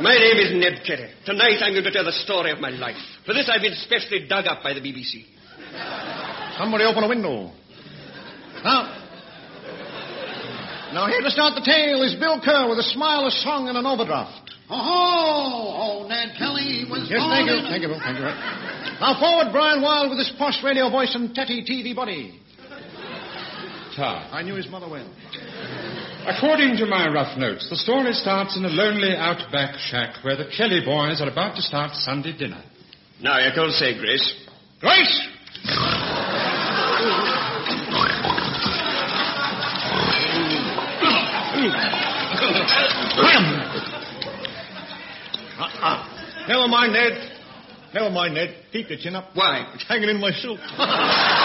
My name is Ned Kerry. Tonight I'm going to tell the story of my life. For this I've been specially dug up by the BBC. Somebody open a window. Now, here to start the tale is Bill Kerr with a smile, a song, and an overdraft. Oh, Ned Kelly was Yes, born thank you. in a- Thank you, Bill. Thank you. Now, forward, Brian Wilde with his posh radio voice and tatty TV body. Ta. I knew his mother well. According to my rough notes, the story starts in a lonely outback shack where the Kelly boys are about to start Sunday dinner. Now, you can say, Grace. Grace! Never mind, Ned. Keep your chin up. Why? It's hanging in my suit.